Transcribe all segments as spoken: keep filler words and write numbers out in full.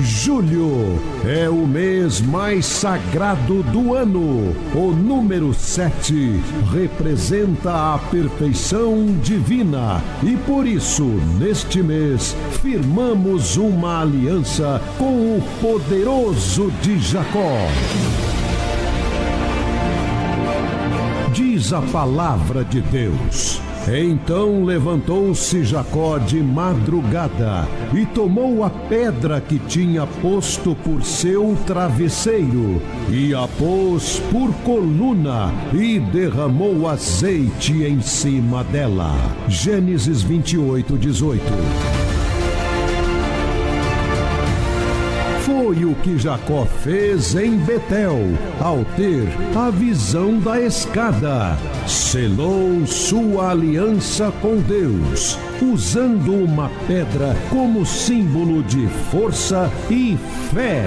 Julho é o mês mais sagrado do ano. O número sete representa a perfeição divina e por isso, neste mês, firmamos uma aliança com o poderoso de Jacó. Diz a palavra de Deus: então levantou-se Jacó de madrugada e tomou a pedra que tinha posto por seu travesseiro e a pôs por coluna e derramou azeite em cima dela. Gênesis vinte e oito, dezoito. Foi o que Jacó fez em Betel, ao ter a visão da escada. Selou sua aliança com Deus, usando uma pedra como símbolo de força e fé.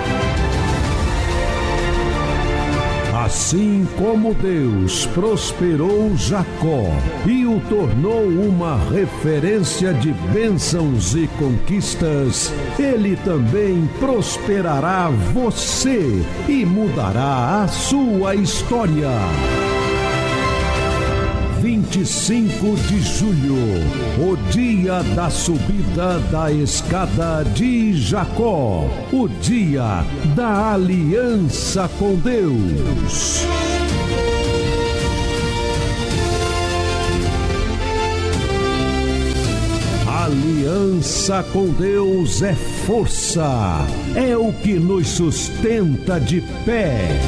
Assim como Deus prosperou Jacó e o tornou uma referência de bênçãos e conquistas, Ele também prosperará você e mudará a sua história. vinte e cinco de julho, o dia da subida da escada de Jacó, o dia da aliança com Deus. Aliança com Deus é força, é o que nos sustenta de pé.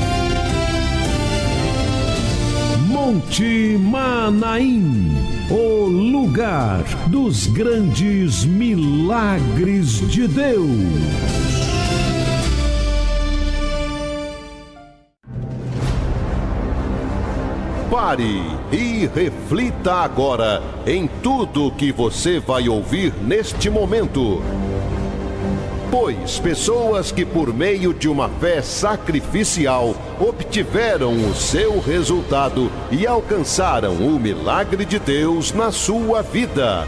Monte Manaim, o lugar dos grandes milagres de Deus. Pare e reflita agora em tudo que você vai ouvir neste momento. Pois pessoas que por meio de uma fé sacrificial obtiveram o seu resultado e alcançaram o milagre de Deus na sua vida.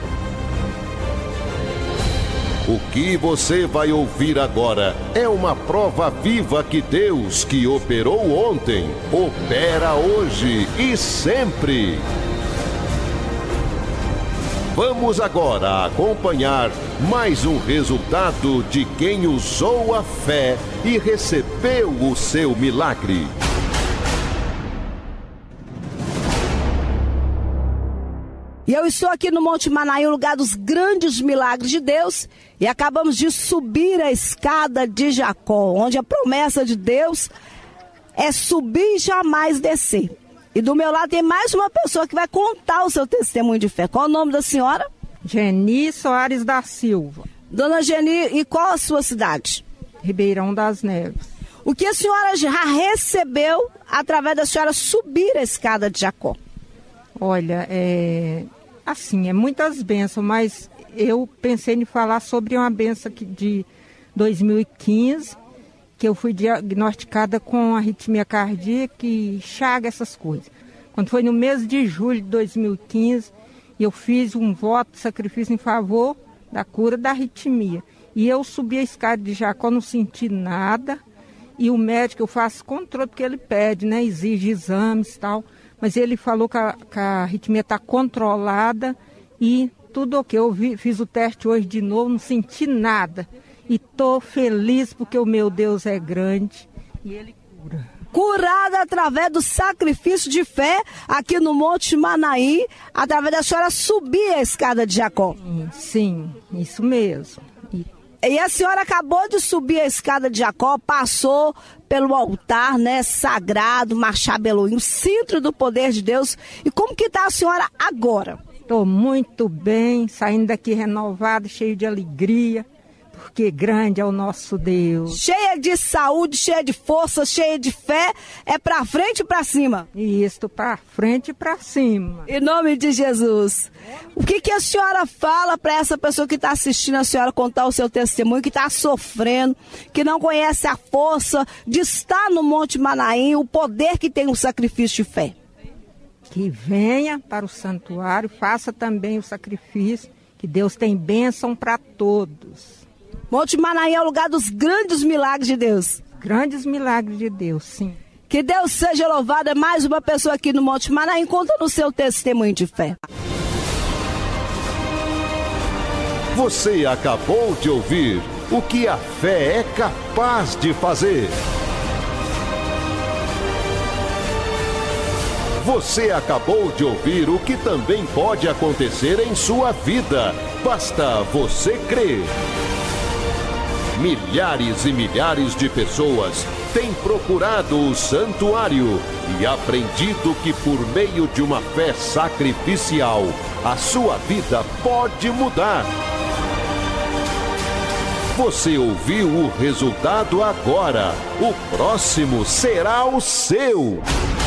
O que você vai ouvir agora é uma prova viva que Deus, que operou ontem, opera hoje e sempre. Vamos agora acompanhar mais um resultado de quem usou a fé e recebeu o seu milagre. E eu estou aqui no Monte Manaim, o lugar dos grandes milagres de Deus, e acabamos de subir a escada de Jacó, onde a promessa de Deus é subir e jamais descer. E do meu lado tem mais uma pessoa que vai contar o seu testemunho de fé. Qual é o nome da senhora? Geni Soares da Silva. Dona Geni, e qual a sua cidade? Ribeirão das Neves. O que a senhora já recebeu através da senhora subir a escada de Jacó? Olha, é assim, é muitas bênçãos, mas eu pensei em falar sobre uma bênção de dois mil e quinze, que eu fui diagnosticada com arritmia cardíaca e chaga, essas coisas. Quando foi no mês de julho de dois mil e quinze, eu fiz um voto de sacrifício em favor da cura da arritmia. E eu subi a escada de Jacó, não senti nada, e o médico, eu faço controle, porque ele pede, né, exige exames e tal, mas ele falou que a, que a arritmia está controlada e tudo ok. Eu vi, fiz o teste hoje de novo, não senti nada. E estou feliz porque o meu Deus é grande e Ele cura. Curada através do sacrifício de fé aqui no Monte Manaim, através da senhora subir a escada de Jacó. Sim, sim, isso mesmo. E... e a senhora acabou de subir a escada de Jacó, passou pelo altar, né, sagrado, Machado Elohim, o centro do poder de Deus. E como que está a senhora agora? Estou muito bem, saindo daqui renovada, cheio de alegria. Porque grande é o nosso Deus. Cheia de saúde, cheia de força, cheia de fé, é pra frente e pra cima. Isso, pra frente e pra cima. Em nome de Jesus. O que, que a senhora fala para essa pessoa que está assistindo a senhora contar o seu testemunho, que está sofrendo, que não conhece a força de estar no Monte Manaim, o poder que tem o sacrifício de fé? Que venha para o santuário, faça também o sacrifício, que Deus tem bênção para todos. Monte Manaim é o lugar dos grandes milagres de Deus. Grandes milagres de Deus, sim. Que Deus seja louvado. É mais uma pessoa aqui no Monte Manaim contando o seu testemunho de fé. Você acabou de ouvir o que a fé é capaz de fazer. Você acabou de ouvir o que também pode acontecer em sua vida. Basta você crer. Milhares e milhares de pessoas têm procurado o santuário e aprendido que por meio de uma fé sacrificial, a sua vida pode mudar. Você ouviu o resultado agora. O próximo será o seu.